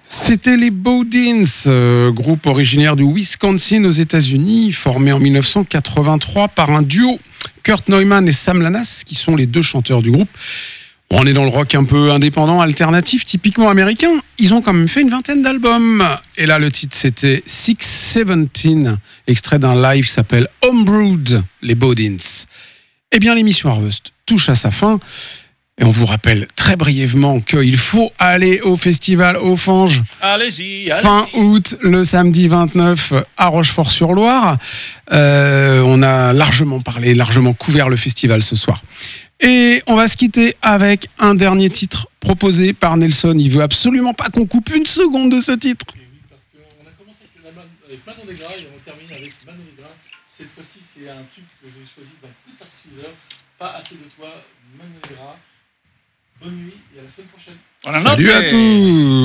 C'était les Bodins, groupe originaire du Wisconsin aux États-Unis, formé en 1983 par un duo, Kurt Neumann et Sam Lanas, qui sont les deux chanteurs du groupe. On est dans le rock un peu indépendant, alternatif, typiquement américain. Ils ont quand même fait une vingtaine d'albums. Et là, le titre, c'était 617, extrait d'un live qui s'appelle Homebrewed, les Bodins. Eh bien, l'émission Harvest touche à sa fin. Et on vous rappelle très brièvement qu'il faut aller au festival Aux Fanges. Allez-y. Fin août, le samedi 29 à Rochefort-sur-Loire. On a largement parlé, largement couvert le festival ce soir. Et on va se quitter avec un dernier titre proposé par Nelson. Il veut absolument pas qu'on coupe une seconde de ce titre. Et oui, parce qu'on a commencé avec Manon Negra et on termine avec Manon Negra. Cette fois-ci, c'est un tube que j'ai choisi dans Petas Fever. Pas assez de toi, Manon Negra. Bonne nuit et à la semaine prochaine. Salut à tous.